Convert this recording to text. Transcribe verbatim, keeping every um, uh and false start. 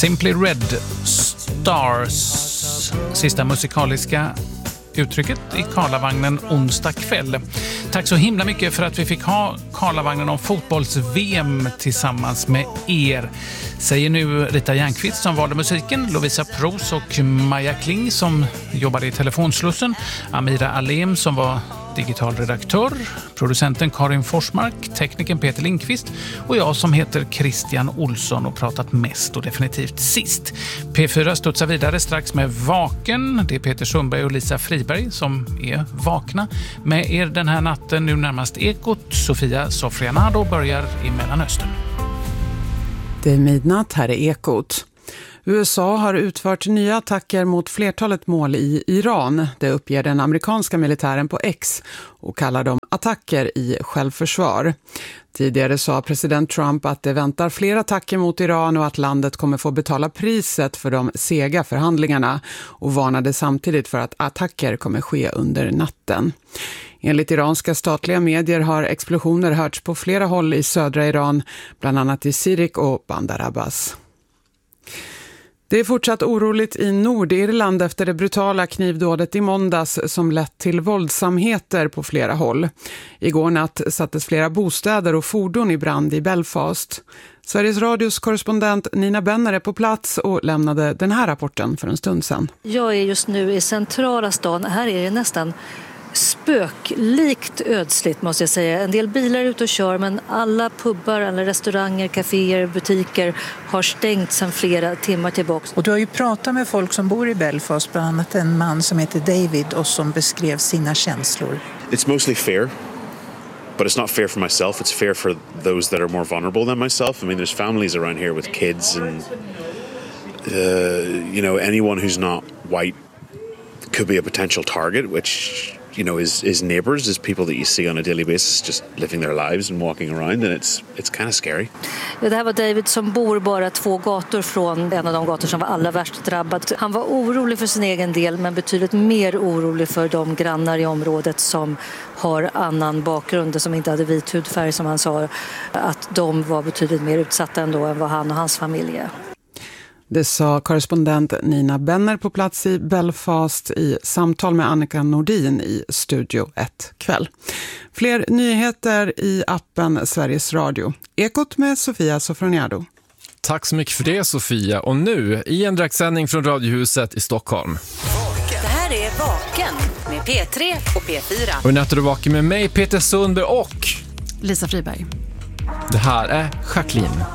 Simply Red Stars, sista musikaliska uttrycket i Karlavagnen onsdag kväll. Tack så himla mycket för att vi fick ha Karlavagnen om fotbolls-V M tillsammans med er. Säger nu Rita Järnqvist som valde musiken, Lovisa Pros och Maja Kling som jobbade i telefonslussen, Amira Alem som var digital redaktör, producenten Karin Forsmark, tekniken Peter Lindqvist och jag som heter Christian Olsson och pratat mest och definitivt sist. P fyra studsar vidare strax med Vaken. Det är Peter Sundberg och Lisa Friberg som är vakna med er den här natten. Nu närmast Ekot. Sofia Sofrianado börjar i Mellanöstern. Det är midnatt, här är Ekot. U S A har utfört nya attacker mot flertalet mål i Iran. Det uppger den amerikanska militären på X och kallar dem attacker i självförsvar. Tidigare sa president Trump att det väntar fler attacker mot Iran och att landet kommer få betala priset för de sega förhandlingarna och varnade samtidigt för att attacker kommer ske under natten. Enligt iranska statliga medier har explosioner hörts på flera håll i södra Iran, bland annat i Sirik och Bandar Abbas. Det är fortsatt oroligt i Nordirland efter det brutala knivdådet i måndags som lett till våldsamheter på flera håll. Igår natt sattes flera bostäder och fordon i brand i Belfast. Sveriges Radios korrespondent Nina Benner är på plats och lämnade den här rapporten för en stund sedan. Jag är just nu i centrala stan. Här är det nästan spöklikt ödsligt måste jag säga. En del bilar är ute och kör men alla pubbar, alla restauranger, kaféer, butiker har stängt sedan flera timmar tillbaka. Och du har ju pratat med folk som bor i Belfast, bland annat en man som heter David och som beskrev sina känslor. It's mostly fear. But it's not fair for myself, it's fair for those that are more vulnerable than myself. I mean, there's families around here with kids and uh, you know, anyone who's not white could be a potential target, which you know is is neighbors, is people that you see on a daily basis just living their lives and walking around, and it's it's kind of scary. Ja, det här var David som bor bara två gator från en av de gator som var allra värst drabbad. Han var orolig för sin egen del men betydligt mer orolig för de grannar i området som har annan bakgrund, som inte hade vit hudfärg som han sa, att de var betydligt mer utsatta ändå än vad han och hans familj är. Det sa korrespondent Nina Benner på plats i Belfast i samtal med Annika Nordin i Studio ett kväll. Fler nyheter i appen Sveriges Radio. Ekot med Sofia Sofroniado. Tack så mycket för det, Sofia. Och nu i en direktsändning från Radiohuset i Stockholm. Det här är Vaken med P tre och P fyra. Och i natt är du vaken med mig, Peter Sundberg och Lisa Friberg. Det här är Jacqueline.